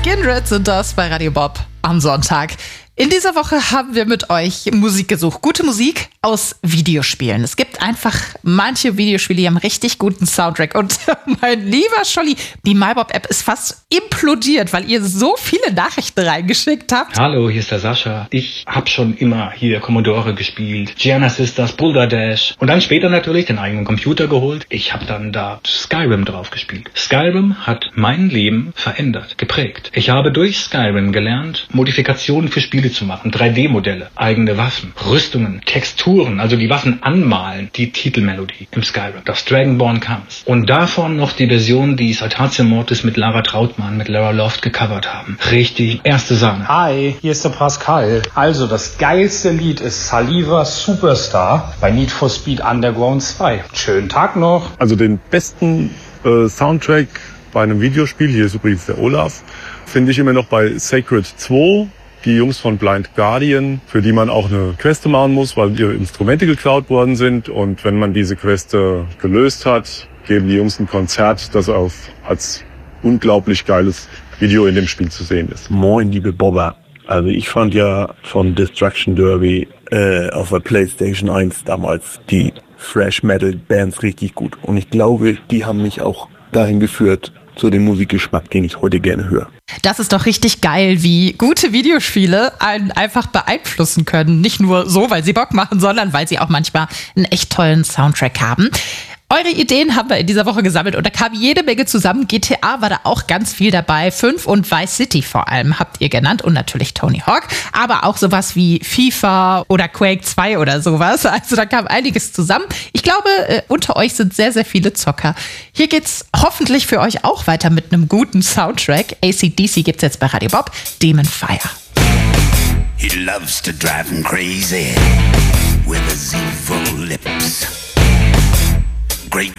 Skindred sind das bei Radio Bob am Sonntag. In dieser Woche haben wir mit euch Musik gesucht. Gute Musik aus Videospielen. Es gibt einfach manche Videospiele, die haben richtig guten Soundtrack. Und mein lieber Scholli, die MyBob-App ist fast implodiert, weil ihr so viele Nachrichten reingeschickt habt. Hallo, hier ist der Sascha. Ich habe schon immer hier Commodore gespielt, Gianna Sisters, Boulder Dash und dann später natürlich den eigenen Computer geholt. Ich habe dann da Skyrim drauf gespielt. Skyrim hat mein Leben verändert, geprägt. Ich habe durch Skyrim gelernt, Modifikationen für Spiele zu machen, 3D-Modelle, eigene Waffen, Rüstungen, Texturen, also die Waffen anmalen, die Titelmelodie im Skyrim, das Dragonborn Comes. Und davon noch die Version, die Saltatio Mortis mit Lara Trautmann, mit Lara Loft gecovert haben. Richtig, erste Sahne. Hi, hier ist der Pascal. Also, das geilste Lied ist Saliva Superstar bei Need for Speed Underground 2. Schönen Tag noch. Also den besten Soundtrack bei einem Videospiel, hier ist übrigens der Olaf, finde ich immer noch bei Sacred 2. Die Jungs von Blind Guardian, für die man auch eine Queste machen muss, weil ihre Instrumente geklaut worden sind. Und wenn man diese Queste gelöst hat, geben die Jungs ein Konzert, das als unglaublich geiles Video in dem Spiel zu sehen ist. Moin, liebe Bobber. Also ich fand ja von Destruction Derby auf der PlayStation 1 damals die Thrash Metal Bands richtig gut. Und ich glaube, die haben mich auch dahin geführt, zu dem Musikgeschmack, den ich heute gerne höre. Das ist doch richtig geil, wie gute Videospiele einen einfach beeinflussen können. Nicht nur so, weil sie Bock machen, sondern weil sie auch manchmal einen echt tollen Soundtrack haben. Eure Ideen haben wir in dieser Woche gesammelt und da kam jede Menge zusammen. GTA war da auch ganz viel dabei. 5 und Vice City vor allem habt ihr genannt und natürlich Tony Hawk. Aber auch sowas wie FIFA oder Quake 2 oder sowas. Also da kam einiges zusammen. Ich glaube, unter euch sind sehr, sehr viele Zocker. Hier geht's hoffentlich für euch auch weiter mit einem guten Soundtrack. AC/DC gibt's jetzt bei Radio Bob. Demon Fire. He loves to drive him crazy with a Z